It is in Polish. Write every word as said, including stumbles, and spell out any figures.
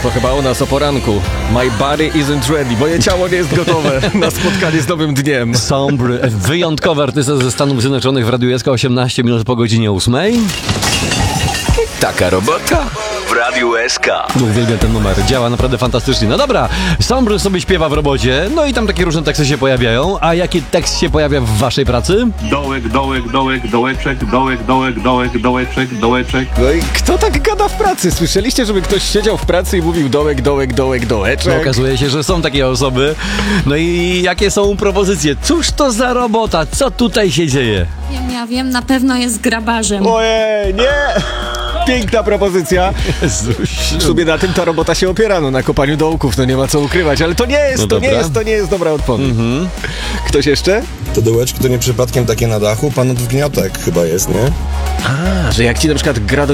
To chyba o nas o poranku. My body isn't ready. Moje ciało nie jest gotowe na spotkanie z nowym dniem. Sombry, wyjątkowy artysta ze Stanów Zjednoczonych w Radiu S K, osiemnaście minut po godzinie ósmej. Taka robota w Radiu S K. Uwielbiam ten numer, działa naprawdę fantastycznie. No dobra, Sombry sobie śpiewa w robocie, no i tam takie różne teksty się pojawiają. A jaki tekst się pojawia w waszej pracy? Dołek, dołek, dołek, dołeczek, dołek, dołek, dołek, dołeczek, dołeczek. No i kto tak gada w pracy? Słyszeliście, żeby ktoś siedział w pracy i mówił dołek, dołek, dołek, dołeczek? No, okazuje się, że są takie osoby. No i jakie są propozycje? Cóż to za robota? Co tutaj się dzieje? Wiem, ja wiem, na pewno jest grabarzem. Ojej, nie! Piękna propozycja. W sumie na tym ta robota się opiera, no na kopaniu dołków, no nie ma co ukrywać, ale to nie jest, No to dobra. nie jest, to nie jest dobra odpowiedź. Mhm. Ktoś jeszcze? Te dołeczki to nie przypadkiem takie na dachu? Pan od wgniotek chyba jest, nie? A, że jak ci na przykład gra do